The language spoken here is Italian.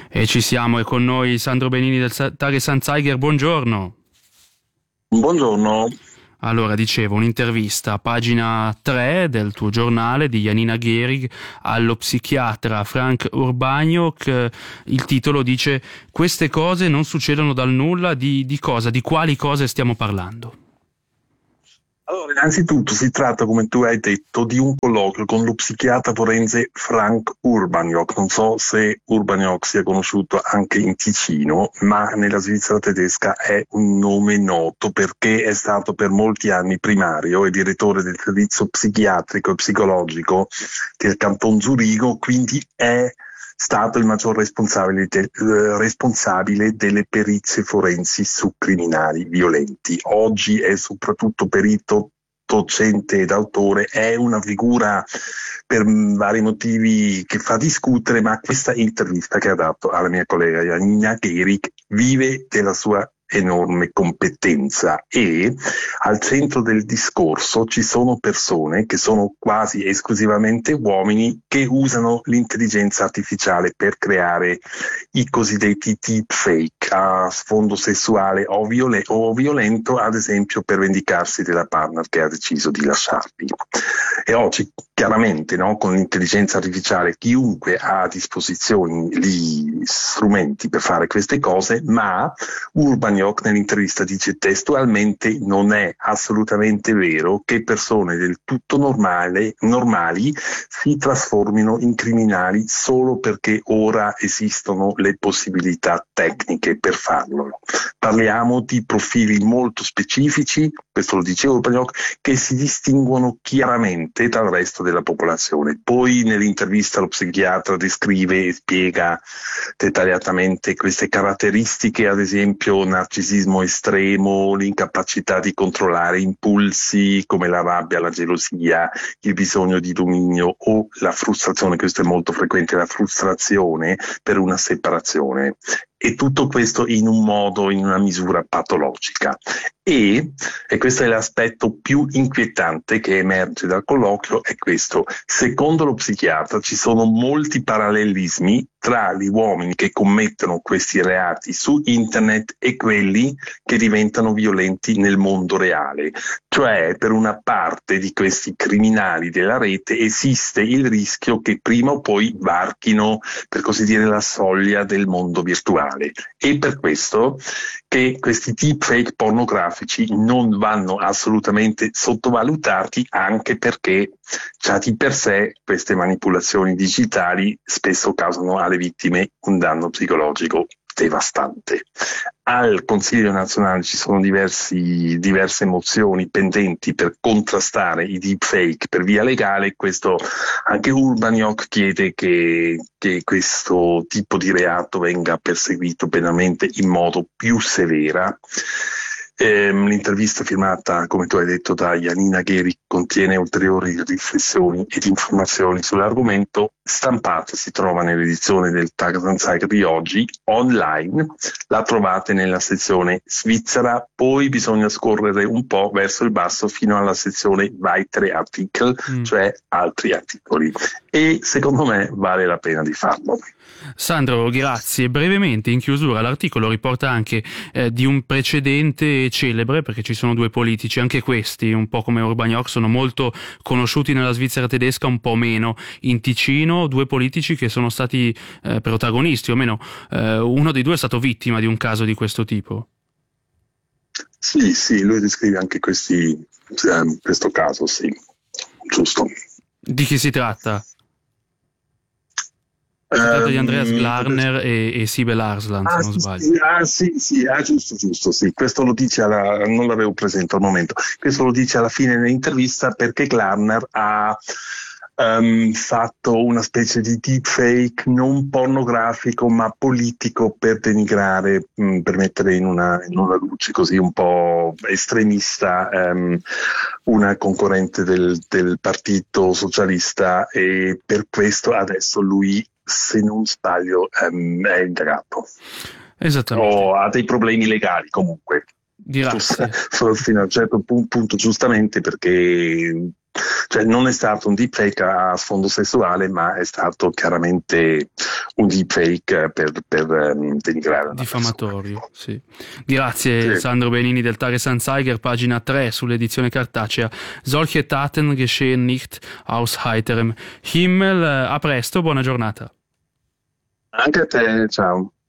E ci siamo, è con noi Sandro Benini del Tages-Anzeiger, buongiorno. Buongiorno. Allora, dicevo, un'intervista a pagina 3 del tuo giornale di Janina Gherig allo psichiatra Frank Urbaniok. Il titolo dice: queste cose non succedono dal nulla. Di cosa? Di quali cose stiamo parlando? Allora, innanzitutto si tratta, come tu hai detto, di un colloquio con lo psichiatra forense Frank Urbaniok. Non so se Urbaniok sia conosciuto anche in Ticino, ma nella Svizzera tedesca è un nome noto perché è stato per molti anni primario e direttore del servizio psichiatrico e psicologico del Canton Zurigo, quindi è stato il maggior responsabile delle perizie forensi su criminali violenti. Oggi è soprattutto perito, docente ed autore, è una figura per vari motivi che fa discutere, ma questa intervista che ha dato alla mia collega Janina Gherig vive della sua enorme competenza e al centro del discorso ci sono persone che sono quasi esclusivamente uomini che usano l'intelligenza artificiale per creare i cosiddetti deepfake a sfondo sessuale o violento, ad esempio per vendicarsi della partner che ha deciso di lasciarli. E oggi chiaramente, no, con l'intelligenza artificiale chiunque ha a disposizione gli strumenti per fare queste cose, ma Urbaniok nell'intervista dice testualmente: non è assolutamente vero che persone del tutto normali si trasformino in criminali solo perché ora esistono le possibilità tecniche per farlo. Parliamo di profili molto specifici, questo lo dice Urbaniok, che si distinguono chiaramente dal resto della popolazione. Poi nell'intervista lo psichiatra descrive e spiega dettagliatamente queste caratteristiche, ad esempio narcisismo estremo, l'incapacità di controllare impulsi come la rabbia, la gelosia, il bisogno di dominio o la frustrazione. Questo è molto frequente, la frustrazione per una separazione. E tutto questo in una misura patologica. E questo è l'aspetto più inquietante che emerge dal colloquio, è questo: secondo lo psichiatra ci sono molti parallelismi tra gli uomini che commettono questi reati su internet e quelli che diventano violenti nel mondo reale. Cioè, per una parte di questi criminali della rete esiste il rischio che prima o poi varchino, per così dire, la soglia del mondo virtuale. E per questo che questi deepfake pornografici non vanno assolutamente sottovalutati, anche perché già di per sé queste manipolazioni digitali spesso causano alle vittime un danno psicologico devastante. Al Consiglio nazionale ci sono diverse mozioni pendenti per contrastare i deepfake per via legale. Questo anche Urbaniok chiede che questo tipo di reato venga perseguito penalmente in modo più severa. L'intervista firmata, come tu hai detto, da Janina Gherig contiene ulteriori riflessioni ed informazioni sull'argomento. Stampata si trova nell'edizione del Tages-Anzeiger di oggi, online la trovate nella sezione Svizzera, poi bisogna scorrere un po' verso il basso fino alla sezione Weitere Artikel, cioè altri articoli, e secondo me vale la pena di farlo. Sandro, grazie. Brevemente, in chiusura, l'articolo riporta anche di un precedente celebre, perché ci sono due politici, anche questi, un po' come Urbaniok, sono molto conosciuti nella Svizzera tedesca, un po' meno in Ticino, due politici che sono stati protagonisti, o meno uno dei due è stato vittima di un caso di questo tipo. Sì, lui descrive anche questo caso, sì, giusto. Di chi si tratta? Si tratta di Andreas Glarner e Sibel Arslan, se non sbaglio. Giusto, sì. Questo lo dice non l'avevo presente al momento. Questo lo dice alla fine dell'intervista, perché Glarner ha fatto una specie di deepfake non pornografico ma politico per denigrare, per mettere in una luce così un po' estremista una concorrente del Partito Socialista, e per questo adesso lui, se non sbaglio, è indagato. Esattamente. O ha dei problemi legali comunque. Grazie. Fino a un certo punto, giustamente, perché non è stato un deepfake a sfondo sessuale, ma è stato chiaramente un deepfake per denigrare. Diffamatorio, sì. Grazie Sandro Benini del Tages-Anzeiger, pagina 3 sull'edizione cartacea. Solche Taten geschehen nicht aus heiterem Himmel. A presto, buona giornata. Anche a te, ciao.